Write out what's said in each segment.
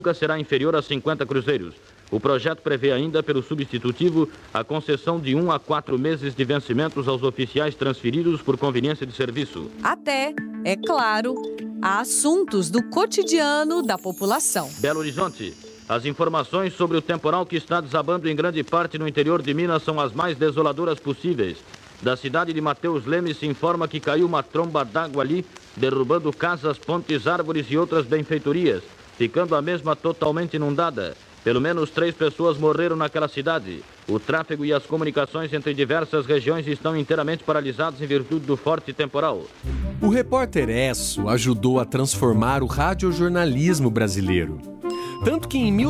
será inferior a 50 cruzeiros. O projeto prevê ainda, pelo substitutivo, a concessão de 1 a 4 meses de vencimentos aos oficiais transferidos por conveniência de serviço. Até, é claro, há assuntos do cotidiano da população. Belo Horizonte. As informações sobre o temporal que está desabando em grande parte no interior de Minas são as mais desoladoras possíveis. Da cidade de Mateus Leme se informa que caiu uma tromba d'água ali, derrubando casas, pontes, árvores e outras benfeitorias, ficando a mesma totalmente inundada. Pelo menos 3 pessoas morreram naquela cidade. O tráfego e as comunicações entre diversas regiões estão inteiramente paralisados em virtude do forte temporal. O repórter Esso ajudou a transformar o radiojornalismo brasileiro. Tanto que em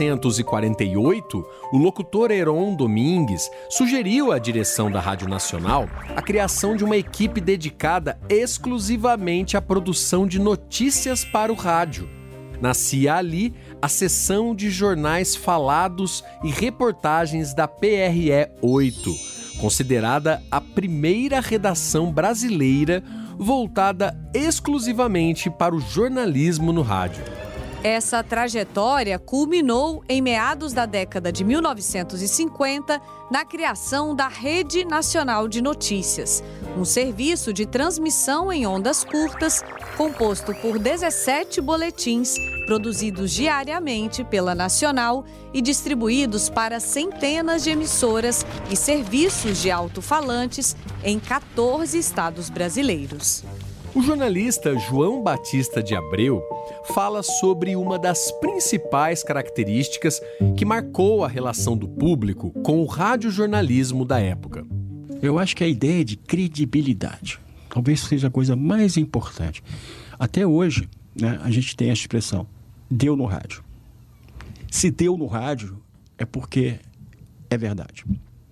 1948, o locutor Heron Domingues sugeriu à direção da Rádio Nacional a criação de uma equipe dedicada exclusivamente à produção de notícias para o rádio. Nascia ali a seção de jornais falados e reportagens da PRE 8, considerada a primeira redação brasileira voltada exclusivamente para o jornalismo no rádio. Essa trajetória culminou em meados da década de 1950 na criação da Rede Nacional de Notícias, um serviço de transmissão em ondas curtas composto por 17 boletins produzidos diariamente pela Nacional e distribuídos para centenas de emissoras e serviços de alto-falantes em 14 estados brasileiros. O jornalista João Batista de Abreu fala sobre uma das principais características que marcou a relação do público com o radiojornalismo da época. Eu acho que a ideia de credibilidade talvez seja a coisa mais importante. Até hoje, né, a gente tem a expressão, deu no rádio. Se deu no rádio, é porque é verdade.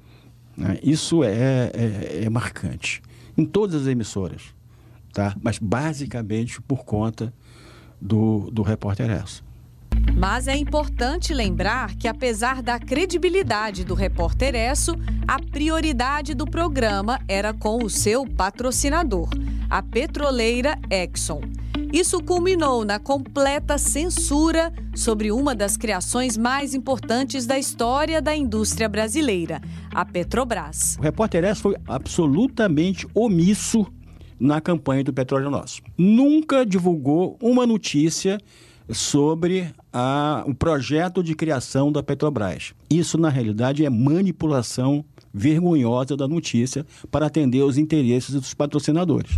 Isso é marcante. Em todas as emissoras. Tá? Mas basicamente por conta do Repórter Esso. Mas é importante lembrar que, apesar da credibilidade do Repórter Esso, a prioridade do programa era com o seu patrocinador, a petroleira Exxon. Isso culminou na completa censura sobre uma das criações mais importantes da história da indústria brasileira, a Petrobras. O Repórter Esso foi absolutamente omisso na campanha do Petróleo Nosso. Nunca divulgou uma notícia sobre o projeto de criação da Petrobras. Isso, na realidade, é manipulação vergonhosa da notícia para atender os interesses dos patrocinadores.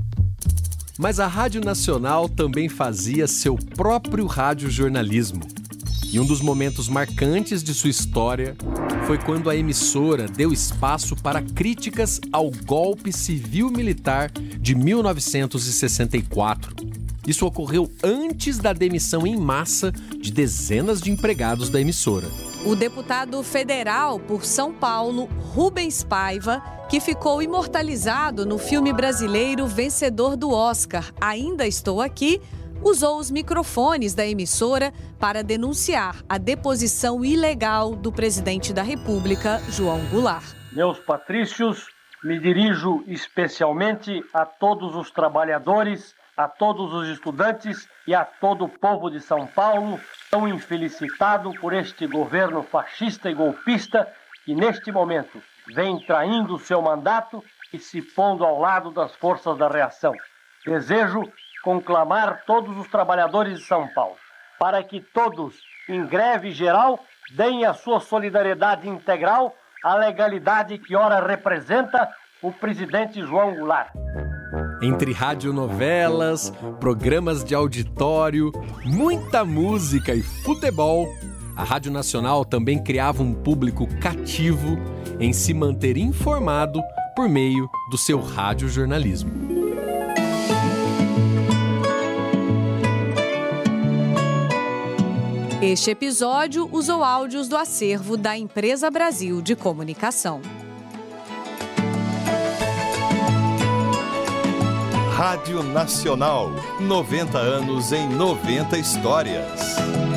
Mas a Rádio Nacional também fazia seu próprio radiojornalismo. E um dos momentos marcantes de sua história foi quando a emissora deu espaço para críticas ao golpe civil-militar de 1964. Isso ocorreu antes da demissão em massa de dezenas de empregados da emissora. O deputado federal por São Paulo, Rubens Paiva, que ficou imortalizado no filme brasileiro vencedor do Oscar, Ainda Estou Aqui, usou os microfones da emissora para denunciar a deposição ilegal do presidente da República, João Goulart. Meus patrícios, me dirijo especialmente a todos os trabalhadores, a todos os estudantes e a todo o povo de São Paulo, tão infelicitado por este governo fascista e golpista que neste momento vem traindo seu mandato e se pondo ao lado das forças da reação. Desejo conclamar todos os trabalhadores de São Paulo para que todos, em greve geral, deem a sua solidariedade integral à legalidade que ora representa o presidente João Goulart. Entre radionovelas, programas de auditório, muita música e futebol, a Rádio Nacional também criava um público cativo em se manter informado por meio do seu radiojornalismo. Este episódio usou áudios do acervo da Empresa Brasil de Comunicação. Rádio Nacional, 90 anos em 90 histórias.